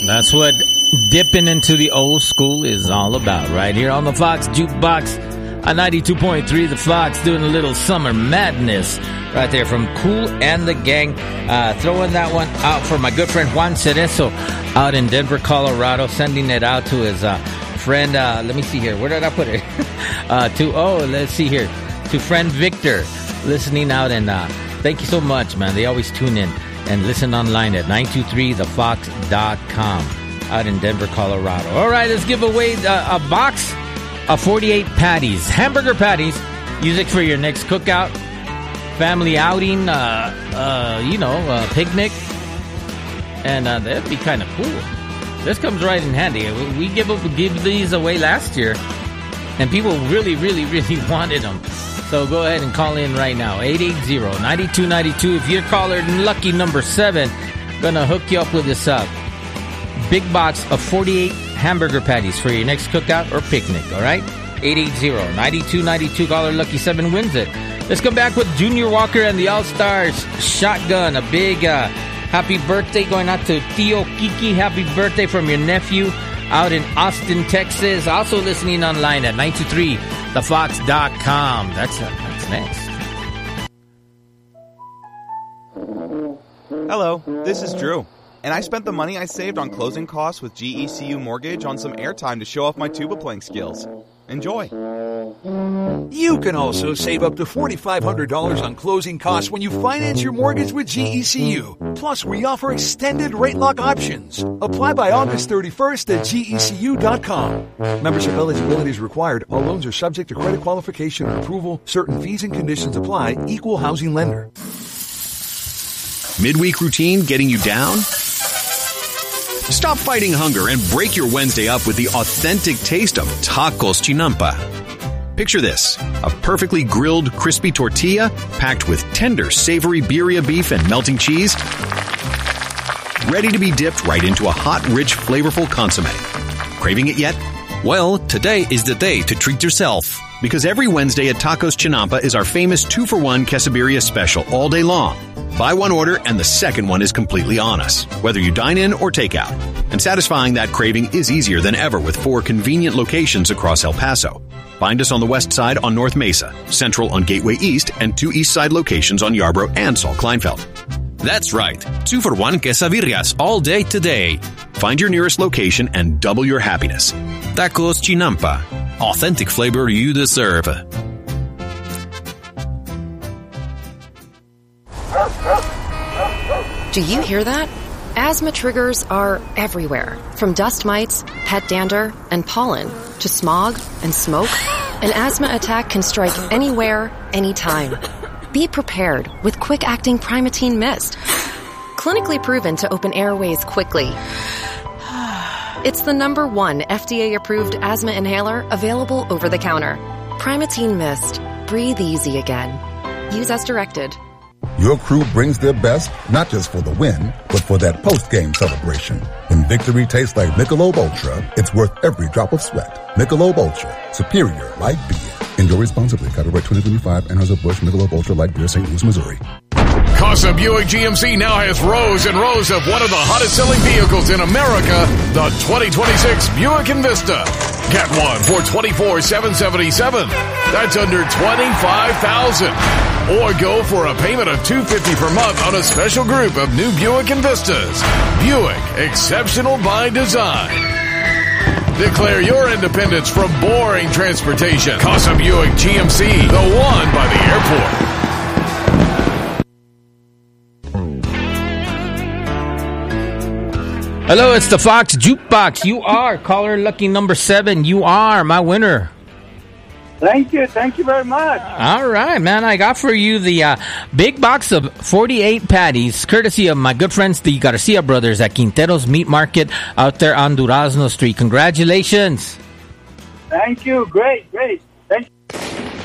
That's what dipping into the old school is all about, right here on the Fox Jukebox on 92.3. The Fox doing a little summer madness right there from Kool and the Gang. Throwing that one out for my good friend Juan Cerezo out in Denver, Colorado. Sending it out to his friend, let me see here. Where did I put it? Let's see here. To friend Victor, listening out. And thank you so much, man. They always tune in and listen online at 923thefox.com out in Denver, Colorado. All right, let's give away a box of 48 patties, hamburger patties. Use it for your next cookout, family outing, picnic. And that'd be kind of cool. This comes right in handy. We give these away last year, and people really, really, really wanted them. So go ahead and call in right now, 880-9292. If you're caller lucky number 7, gonna hook you up with this big box of 48 hamburger patties for your next cookout or picnic, all right? 880-9292, caller lucky 7 wins it. Let's come back with Junior Walker and the All-Stars Shotgun. A big happy birthday going out to Tio Kiki. Happy birthday from your nephew out in Austin, Texas. Also listening online at 923thefox.com. That's next. Hello, this is Drew. And I spent the money I saved on closing costs with GECU Mortgage on some airtime to show off my tuba playing skills. Enjoy. You can also save up to $4,500 on closing costs when you finance your mortgage with GECU. Plus, we offer extended rate lock options. Apply by August 31st at GECU.com. Membership eligibility is required. All loans are subject to credit qualification and approval. Certain fees and conditions apply. Equal housing lender. Midweek routine getting you down? Stop fighting hunger and break your Wednesday up with the authentic taste of Tacos Chinampa. Picture this, a perfectly grilled, crispy tortilla packed with tender, savory birria beef and melting cheese, ready to be dipped right into a hot, rich, flavorful consommé. Craving it yet? Well, today is the day to treat yourself. Because every Wednesday at Tacos Chinampa is our famous 2-for-1 quesadilla special all day long. Buy one order and the second one is completely on us, whether you dine in or take out. And satisfying that craving is easier than ever with 4 convenient locations across El Paso. Find us on the west side on North Mesa, central on Gateway East, and 2 east side locations on Yarborough and Saul Kleinfeld. That's right, 2-for-1 quesadillas all day today. Find your nearest location and double your happiness. Tacos Chinampa. Authentic flavor you deserve. Do you hear that? Asthma triggers are everywhere, from dust mites, pet dander, and pollen, to smog and smoke. An asthma attack can strike anywhere, anytime. Be prepared with quick-acting Primatene Mist. Clinically proven to open airways quickly. It's the #1 FDA-approved asthma inhaler available over the counter. Primatene Mist. Breathe easy again. Use as directed. Your crew brings their best, not just for the win, but for that post-game celebration. When victory tastes like Michelob Ultra, it's worth every drop of sweat. Michelob Ultra. Superior light beer. Enjoy responsibly. Copyright 2025. Anheuser-Busch Michelob Ultra Light Beer, St. Louis, Missouri. Casa Buick GMC now has rows and rows of one of the hottest selling vehicles in America, the 2026 Buick Envista. Get one for $24,777. That's under $25,000. Or go for a payment of $250 per month on a special group of new Buick Envistas. Buick, exceptional by design. Declare your independence from boring transportation. Casa Buick GMC, the one by the airport. Hello, it's the Fox Jukebox. You are caller lucky number 7. You are my winner. Thank you very much. All right, man. I got for you the big box of 48 patties, courtesy of my good friends, the Garcia brothers at Quintero's Meat Market out there on Durazno Street. Congratulations. Thank you. Great. Thank you.